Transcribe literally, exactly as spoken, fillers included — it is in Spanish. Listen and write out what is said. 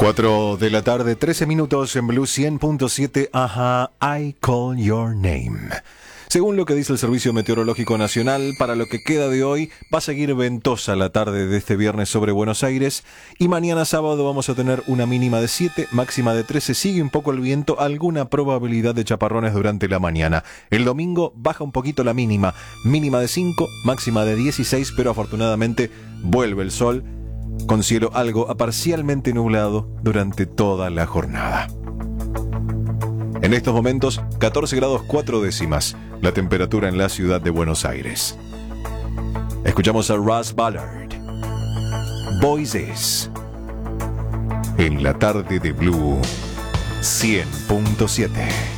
cuatro de la tarde, trece minutos en Blue cien punto siete. Ajá, I Call Your Name. Según lo que dice el Servicio Meteorológico Nacional, para lo que queda de hoy va a seguir ventosa la tarde de este viernes sobre Buenos Aires y mañana sábado vamos a tener una mínima de siete, máxima de trece, sigue un poco el viento, alguna probabilidad de chaparrones durante la mañana. El domingo baja un poquito la mínima, mínima de cinco, máxima de dieciséis, pero afortunadamente vuelve el sol con cielo algo a parcialmente nublado durante toda la jornada. En estos momentos, catorce grados cuatro décimas, la temperatura en la ciudad de Buenos Aires. Escuchamos a Russ Ballard, Voices, en la tarde de Blue cien punto siete.